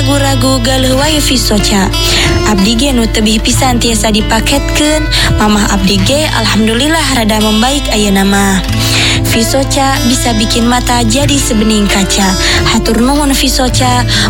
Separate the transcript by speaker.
Speaker 1: ragu-ragu galeuh wae Visoca. Abdi ge nu tebih pisan tiasa dipaketkeun. Mamah abdi ge alhamdulillah rada membaik ayeuna mah. Visoca bisa bikin mata jadi sebening kaca. Hatur nuhun Visoca.